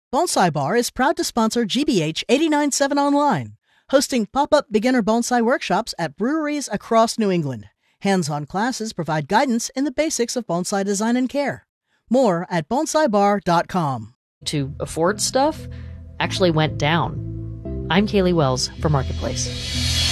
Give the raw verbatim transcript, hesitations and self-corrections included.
Bonsai Bar is proud to sponsor G B H eighty-nine point seven Online, hosting pop-up beginner bonsai workshops at breweries across New England. Hands-on classes provide guidance in the basics of bonsai design and care. More at bonsai bar dot com. To afford stuff actually went down. I'm Kaylee Wells for Marketplace.